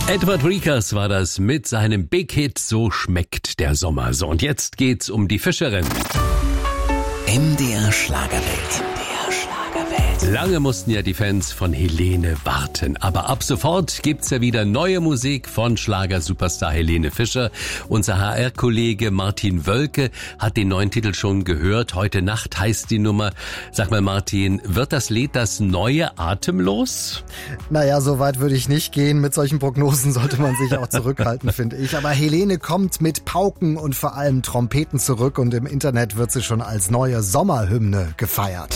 Edward Riekers war das mit seinem Big Hit So schmeckt der Sommer. So, und jetzt geht's um die Fischerin. MDR Schlagerwelt. Lange mussten ja die Fans von Helene warten, aber ab sofort gibt's ja wieder neue Musik von Schlagersuperstar Helene Fischer. Unser HR-Kollege Martin Wölke hat den neuen Titel schon gehört. Heute Nacht heißt die Nummer. Sag mal Martin, wird das Lied das neue Atemlos? Naja, so weit würde ich nicht gehen. Mit solchen Prognosen sollte man sich auch zurückhalten, finde ich. Aber Helene kommt mit Pauken und vor allem Trompeten zurück und im Internet wird sie schon als neue Sommerhymne gefeiert.